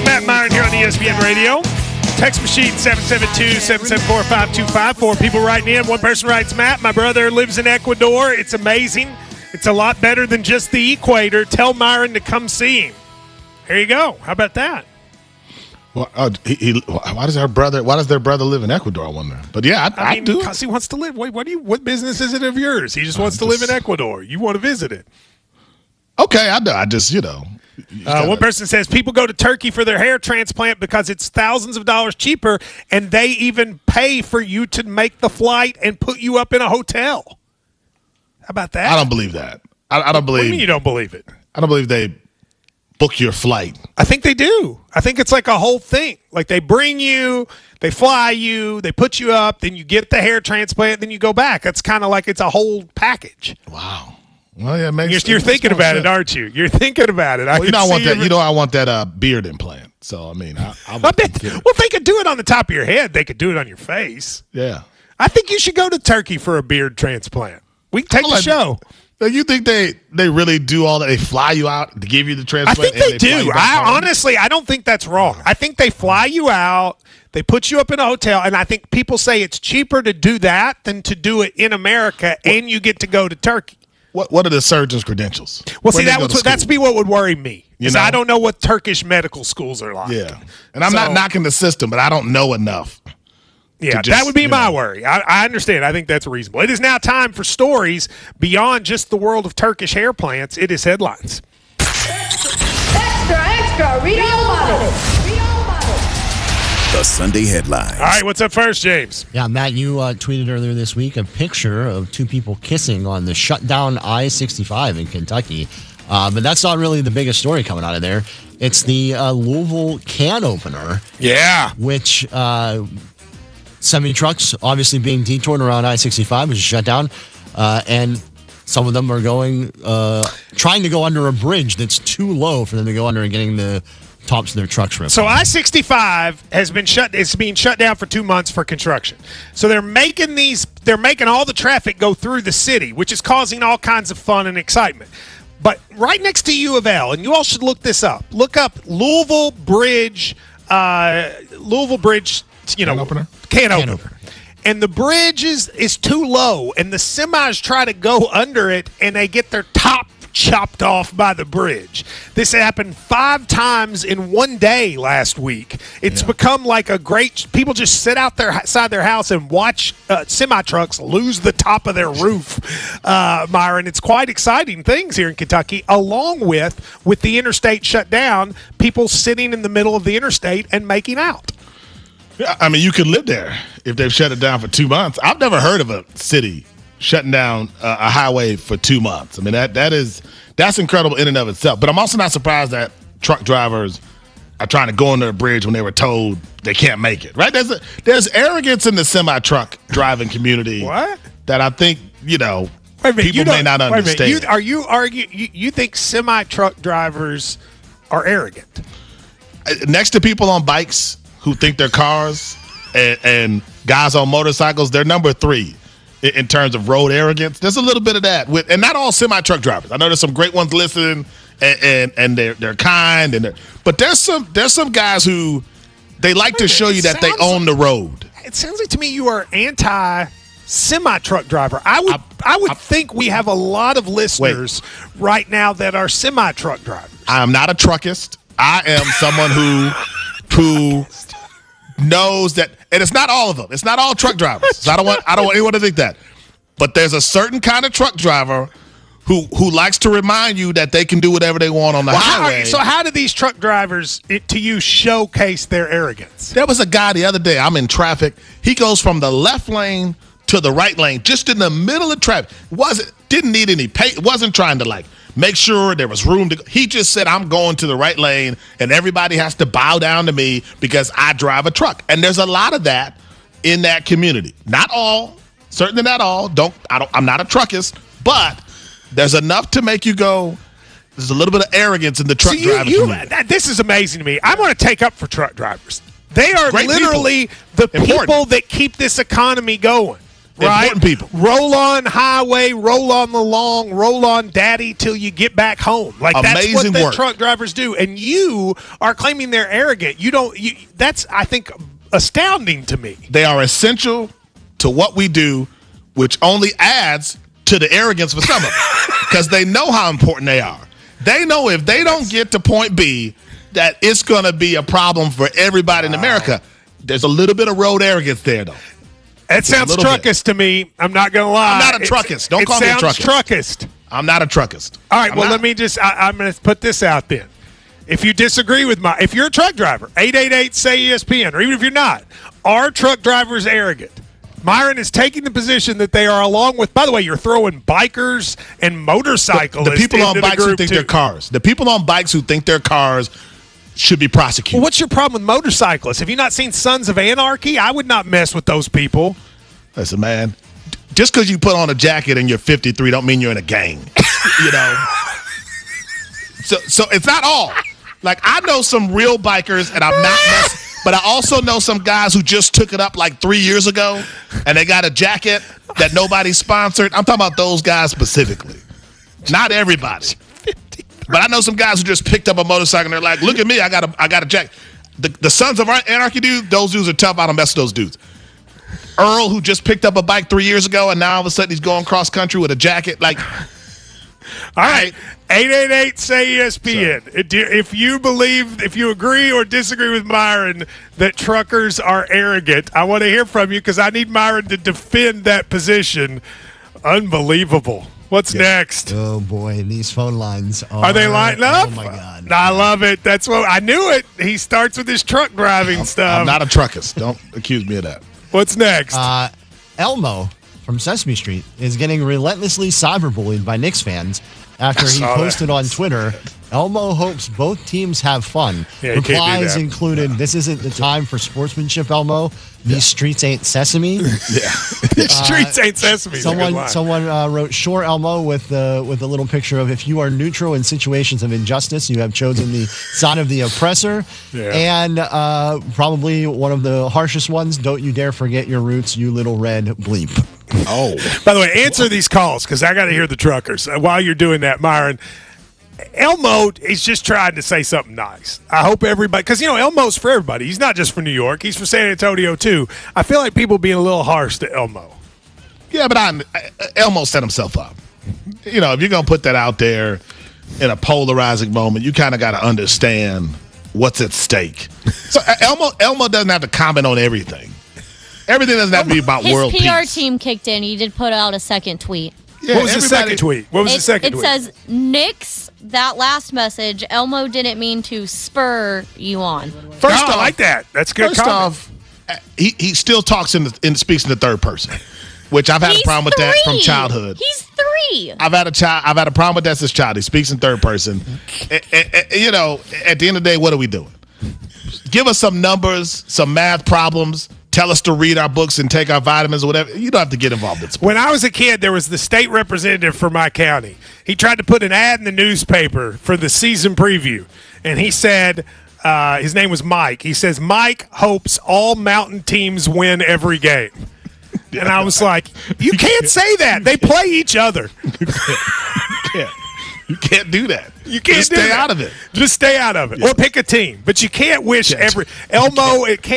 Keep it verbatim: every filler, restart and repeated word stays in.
Matt Myron here on E S P N Radio. Text machine seven seven two, seven seven four, five two five four. People writing in. One person writes, Matt, my brother lives in Ecuador. It's amazing. It's a lot better than just the equator. Tell Myron to come see him. There you go. How about that? Well, uh, he, he, why does our brother? Why does their brother live in Ecuador? I wonder. But yeah, I, I, I mean, do. Because he wants to live. Wait, what do you? What business is it of yours? He just wants I'm to just, live in Ecuador. You want to visit it. Okay, I do. I just, you know. You Uh, one person says people go to Turkey for their hair transplant because it's thousands of dollars cheaper, and they even pay for you to make the flight and put you up in a hotel. How about that? I don't believe that. I, I don't believe. What do you mean you don't believe it? I don't believe they book your flight. I think they do. I think it's like a whole thing. Like they bring you, they fly you, they put you up, then you get the hair transplant, then you go back. That's kind of like it's a whole package. Wow. Well, yeah, it makes, You're, you're it makes thinking more about sense. it, aren't you? You're thinking about it. I Well, you can know, I want see that. it. You know, I want that uh, beard implant. So, I mean, I, I I would bet, get it. well, if they could do it on the top of your head, they could do it on your face. Yeah. I think you should go to Turkey for a beard transplant. We can take I'm the like- show. Now, you think they they really do all that? They fly you out to give you the I transplant? think and they, fly do. you back I home? honestly, I don't think that's wrong. I think they fly you out, they put you up in a hotel, and I think people say it's cheaper to do that than to do it in America, and you get to go to Turkey. What What are the surgeon's credentials? Well, Where'd see, they that go would, to that's school? be what would worry me. You 'Cause know? I don't know what Turkish medical schools are like. Yeah. And I'm So- not knocking the system, but I don't know enough. Yeah, just, that would be you my know. worry. I, I understand. I think that's reasonable. It is now time for stories beyond just the world of Turkish hair plants. It is headlines. Extra, extra, read all about it. Read all about it. The Sunday headlines. All right, what's up first, James? Yeah, Matt, you uh, tweeted earlier this week a picture of two people kissing on the shut down I sixty-five in Kentucky. Uh, but that's not really the biggest story coming out of there. It's the uh, Louisville can opener, Yeah. which uh, semi trucks obviously being detoured around I sixty-five, which is shut down, uh, and some of them are going, uh, trying to go under a bridge that's too low for them to go under and getting the tops of their trucks ripped. So I sixty-five has been shut. It's being shut down for two months for construction. So they're making these. They're making all the traffic go through the city, which is causing all kinds of fun and excitement. But right next to U of L, and you all should look this up. Look up Louisville Bridge. Uh, Louisville Bridge. You know, Can opener? Can, Can opener. opener. And the bridge is, is too low, and the semis try to go under it, and they get their top chopped off by the bridge. This happened five times in one day last week. It's Yeah. become like a great – people just sit out there outside their house and watch uh, semi-trucks lose the top of their roof, uh, Myron. It's quite exciting things here in Kentucky, along with, with the interstate shut down, people sitting in the middle of the interstate and making out. Yeah, I mean, you could live there if they've shut it down for two months. I've never heard of a city shutting down uh, a highway for two months. I mean, that that is that's incredible in and of itself. But I'm also not surprised that truck drivers are trying to go under a bridge when they were told they can't make it. Right? There's a, there's arrogance in the semi truck driving community. What? That I think you know Wait a minute, people you may don't- not wait a minute, understand. You, are you argue? You, you think semi truck drivers are arrogant? Uh, Next to people on bikes who think they're cars and, and guys on motorcycles, they're number three in, in terms of road arrogance. There's a little bit of that with, and not all semi truck drivers. I know there's some great ones listening, and and, and they're they're kind, and they're, but there's some there's some guys who they like to show you that they Sounds- own the road. It sounds like to me you are anti semi truck driver. I would I, I- would I- think we have a lot of listeners right now that are semi truck drivers. I am not a truckist. I am someone who who knows that, and it's not all of them. It's not all truck drivers. So I don't want I don't want anyone to think that. But there's a certain kind of truck driver who who likes to remind you that they can do whatever they want on the Well, how are- highway. so how do these truck drivers, it, to you, showcase their arrogance? There was a guy the other day. I'm in traffic. He goes from the left lane to the right lane, just in the middle of traffic. wasn't Didn't need any pay. Wasn't trying to like make sure there was room to go. He just said, I'm going to the right lane, and everybody has to bow down to me because I drive a truck. And there's a lot of that in that community. Not all, certainly not all. Don't I don't I'm not a truckist, but there's enough to make you go, there's a little bit of arrogance in the truck So you, driving you, community. that, this is amazing to me. I want to take up for truck drivers. They are Great literally people. the Important. people that keep this economy going. right? Important people. Roll on highway, roll on the long, roll on daddy till you get back home. Like that's Amazing what the work. truck drivers do. And you are claiming they're arrogant. You don't. You, that's I think astounding to me. They are essential to what we do, which only adds to the arrogance for some of them because they know how important they are. They know if they don't get to point B, that it's going to be a problem for everybody in America. There's a little bit of road arrogance there, though. It sounds little bit. truckist to me. I'm not going to lie. I'm not a truckist. Don't it call me a sounds truckist. truckist. I'm not a truckist. All right, I'm well, not. let me just, I, I'm going to put this out then. If you disagree with my, if you're a truck driver, eight eight eight, say E S P N, or even if you're not, are truck drivers arrogant? Myron is taking the position that they are, along with, by the way, you're throwing bikers and motorcyclists. The people on into the bikes who group, think too. they're cars. The people on bikes who think they're cars should be prosecuted. Well, what's your problem with motorcyclists? Have you not seen Sons of Anarchy? I would not mess with those people. Listen, man, just because you put on a jacket and you're fifty-three don't mean you're in a gang. You know? So so it's not all. Like, I know some real bikers, and I'm not messing, but I also know some guys who just took it up like three years ago, and they got a jacket that nobody sponsored. I'm talking about those guys specifically. Not everybody. But I know some guys who just picked up a motorcycle, and they're like, look at me, I got a, I got a jacket. The, the Sons of Anarchy dude, those dudes are tough. I don't mess with those dudes. Earl, who just picked up a bike three years ago, and now all of a sudden he's going cross country with a jacket. Like, All right, eight eight eight, say E S P N. If you believe, if you agree or disagree with Myron that truckers are arrogant, I want to hear from you because I need Myron to defend that position. Unbelievable. What's next? Oh boy, these phone lines are, Are they lighting up? Oh my god! I love it. That's what I knew it. He starts with his truck driving stuff. I'm not a truckist. Don't accuse me of that. What's next? Uh, Elmo from Sesame Street is getting relentlessly cyberbullied by Knicks fans after he saw that. posted on Twitter, Elmo hopes both teams have fun. Yeah, you can't do Replies that. included, this isn't the time for sportsmanship, Elmo. These streets ain't sesame. The streets ain't sesame. Someone someone uh, wrote, sure, Elmo, with, uh, with a little picture of, if you are neutral in situations of injustice, you have chosen the side of the oppressor. Yeah. And uh, probably one of the harshest ones, don't you dare forget your roots, you little red bleep. Oh. By the way, answer these calls because I got to hear the truckers. Uh, while you're doing that, Myron, Elmo is just trying to say something nice. I hope everybody, because, you know, Elmo's for everybody. He's not just for New York. He's for San Antonio, too. I feel like people being a little harsh to Elmo. Yeah, but I, Elmo set himself up. You know, if you're going to put that out there in a polarizing moment, you kind of got to understand what's at stake. So uh, Elmo, Elmo doesn't have to comment on everything. Everything doesn't have to be about His world P R peace. team kicked in. He did put out a second tweet. Yeah, What was the everybody- second tweet? What was it the second it tweet? says, Knicks, that last message, Elmo didn't mean to spur you on. First Oh, off, I like that. That's good First comment. off, uh, he, he still talks in the, in speaks in the third person, which I've had He's a problem with that from three. childhood. He's three. I've had a child. I've had a problem with that since child. He speaks in third person. Eh, eh, eh, you know, at the end of the day, what are we doing? Give us some numbers, some math problems. Tell us to read our books and take our vitamins or whatever. You don't have to get involved in sports. When I was a kid, there was the state representative for my county. He tried to put an ad in the newspaper for the season preview, and he said, uh, his name was Mike. He says, Mike hopes all mountain teams win every game. And I was like, you can't say that. They play each other. Yeah. You can't do that. You can't Just do stay that. out of it. Just stay out of it. Or pick a team. But you can't wish Yeah. every Elmo, it can't